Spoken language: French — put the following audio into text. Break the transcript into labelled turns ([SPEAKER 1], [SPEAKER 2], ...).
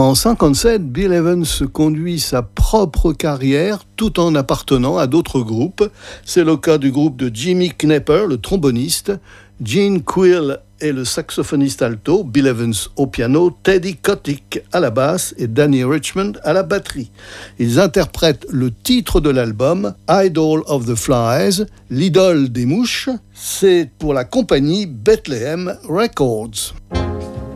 [SPEAKER 1] En 1957, Bill Evans conduit sa propre carrière tout en appartenant à d'autres groupes. C'est le cas du groupe de Jimmy Knepper, le tromboniste, Gene Quill et le saxophoniste alto, Bill Evans au piano, Teddy Kotick à la basse et Danny Richmond à la batterie. Ils interprètent le titre de l'album, Idol of the Flies, l'idole des mouches. C'est pour la compagnie Bethlehem Records.